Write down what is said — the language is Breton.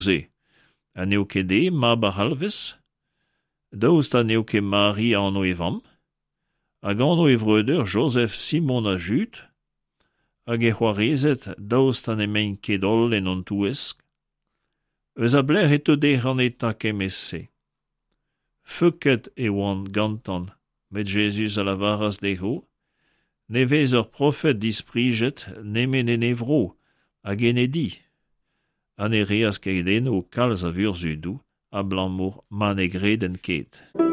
an eo ket mab a halvez, daoust an eo ket Marie an o evam, hag an o evreuder Joseph, Simon a Jud, hag e c'hoarezet daoust an emaint kedol en an touesk, eus a bler eto dec'h an eta kemese. Feuket e oan gantan, met Jesus a la varas deho, nevez ur profet disprijet nemen en evro, hag en edi. An e reas ket eno kalz a vurzudou, a blanmour man e greden ket.